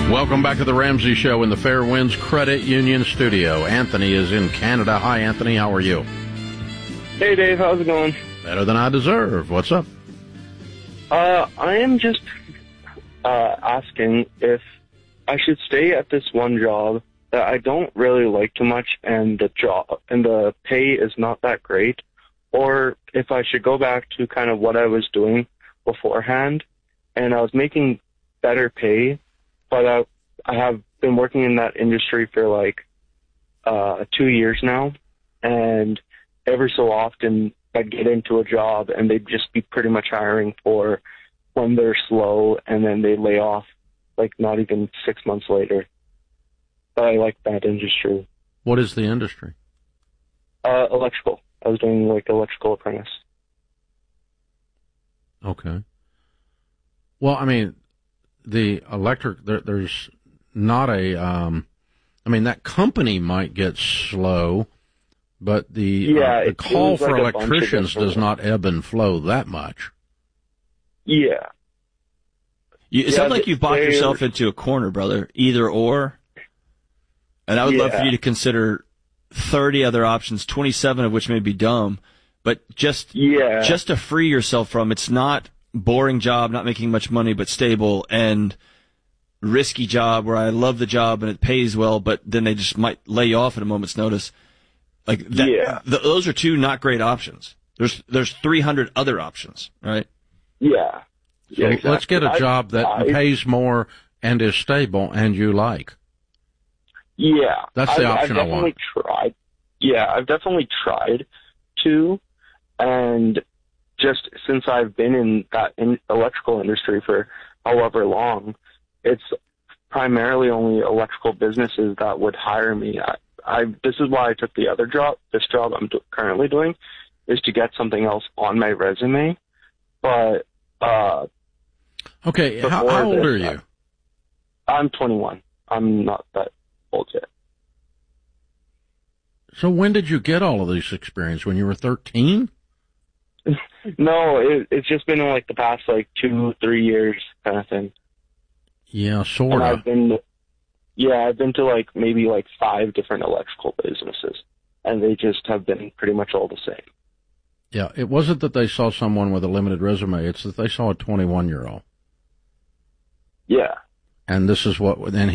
Welcome back to the Ramsey Show in the Fairwinds Credit Union studio. Anthony is in Canada. Hi, Anthony. How are you? Hey, Dave. How's it going? Better than I deserve. What's up? I am just asking if I should stay at this one job that I don't really like too much, and the pay is not that great, or if I should go back to kind of what I was doing beforehand, and I was making better pay, but I have been working in that industry for like 2 years now, and every so often I'd get into a job and they'd just be pretty much hiring for when they're slow, and then they lay off like not even 6 months later. But I like that industry. What is the industry? Electrical. I was doing like electrical apprentice. Okay. Well, I mean, the electric, there's not a, I mean, that company might get slow, but the call for like electricians does not ebb and flow that much. Yeah. It sounds like you've boxed yourself into a corner, brother. Either or. And I would love for you to consider 30 other options, 27 of which may be dumb, but just to free yourself from, it's not boring job, not making much money, but stable, and risky job where I love the job and it pays well, but then they just might lay you off at a moment's notice. Like that, those are two not great options. There's 300 other options, right? Yeah. So exactly. Let's get a job that pays more and is stable and you like. Yeah. That's the option I want. I've definitely tried to, and just since I've been in that electrical industry for however long, it's primarily only electrical businesses that would hire me. This is why I took the other job. This job I'm currently doing is to get something else on my resume. But okay, how old are you? I'm 21. I'm not that old yet. So when did you get all of this experience? When you were 13? No, it's just been in like the past like 2-3 years kind of thing. Yeah, sort of. I've been to like maybe like 5 different electrical businesses, and they just have been pretty much all the same. Yeah, it wasn't that they saw someone with a limited resume, it's that they saw a 21-year-old. Yeah. And this is what, and